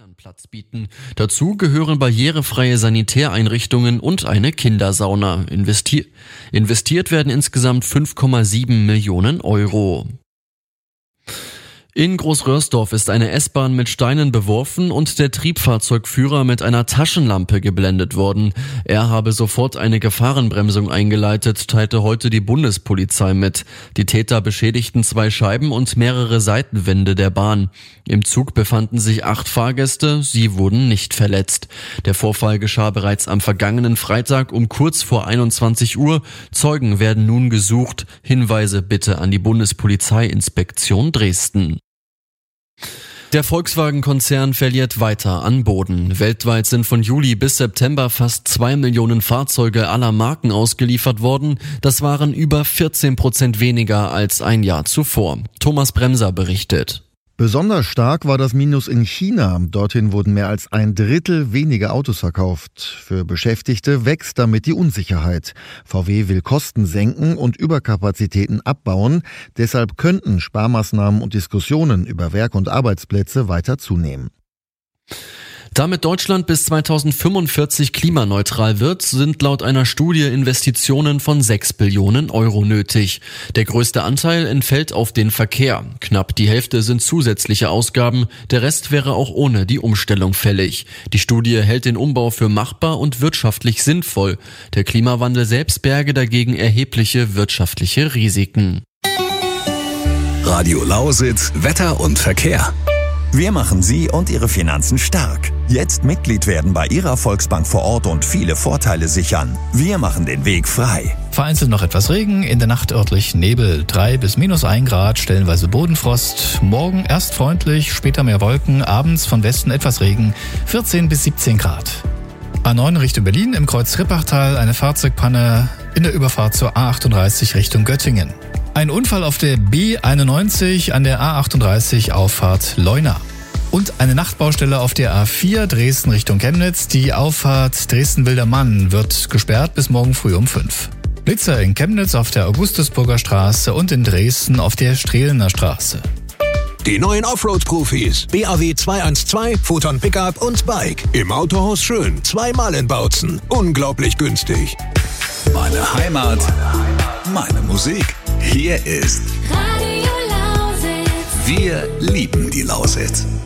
Platz bieten. Dazu gehören barrierefreie Sanitäreinrichtungen und eine Kindersauna. Investiert werden insgesamt 5,7 Millionen Euro. In Großröhrsdorf ist eine S-Bahn mit Steinen beworfen und der Triebfahrzeugführer mit einer Taschenlampe geblendet worden. Er habe sofort eine Gefahrenbremsung eingeleitet, teilte heute die Bundespolizei mit. Die Täter beschädigten 2 Scheiben und mehrere Seitenwände der Bahn. Im Zug befanden sich 8 Fahrgäste, sie wurden nicht verletzt. Der Vorfall geschah bereits am vergangenen Freitag um kurz vor 21 Uhr. Zeugen werden nun gesucht. Hinweise bitte an die Bundespolizeiinspektion Dresden. Der Volkswagen-Konzern verliert weiter an Boden. Weltweit sind von Juli bis September fast 2 Millionen Fahrzeuge aller Marken ausgeliefert worden. Das waren über 14% weniger als ein Jahr zuvor. Thomas Bremser berichtet. Besonders stark war das Minus in China. Dorthin wurden mehr als 1/3 weniger Autos verkauft. Für Beschäftigte wächst damit die Unsicherheit. VW will Kosten senken und Überkapazitäten abbauen. Deshalb könnten Sparmaßnahmen und Diskussionen über Werk- und Arbeitsplätze weiter zunehmen. Damit Deutschland bis 2045 klimaneutral wird, sind laut einer Studie Investitionen von 6 Billionen Euro nötig. Der größte Anteil entfällt auf den Verkehr. Knapp die Hälfte sind zusätzliche Ausgaben, der Rest wäre auch ohne die Umstellung fällig. Die Studie hält den Umbau für machbar und wirtschaftlich sinnvoll. Der Klimawandel selbst berge dagegen erhebliche wirtschaftliche Risiken. Radio Lausitz, Wetter und Verkehr. Wir machen Sie und Ihre Finanzen stark. Jetzt Mitglied werden bei Ihrer Volksbank vor Ort und viele Vorteile sichern. Wir machen den Weg frei. Vereinzelt noch etwas Regen, in der Nacht örtlich Nebel, 3 bis -1 Grad, stellenweise Bodenfrost. Morgen erst freundlich, später mehr Wolken, abends von Westen etwas Regen, 14 bis 17 Grad. A9 Richtung Berlin, im Kreuz Rippachtal eine Fahrzeugpanne in der Überfahrt zur A38 Richtung Göttingen. Ein Unfall auf der B91 an der A38 Auffahrt Leuna. Und eine Nachtbaustelle auf der A4 Dresden Richtung Chemnitz. Die Auffahrt Dresden-Wildermann wird gesperrt bis morgen früh um 5. Blitzer in Chemnitz auf der Augustusburger Straße und in Dresden auf der Strehlener Straße. Die neuen Offroad-Profis. BAW 212, Photon Pickup und Bike. Im Autohaus Schön. 2-mal in Bautzen. Unglaublich günstig. Meine Heimat. Meine Musik. Hier ist Radio Lausitz. Wir lieben die Lausitz.